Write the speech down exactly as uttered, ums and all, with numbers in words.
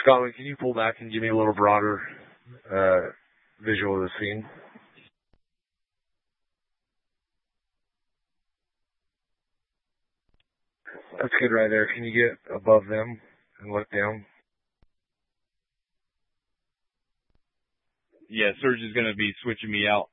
Scotland, can you pull back and give me a little broader uh, visual of the scene? That's good right there. Can you get above them and look down? Yeah, Serge is going to be switching me out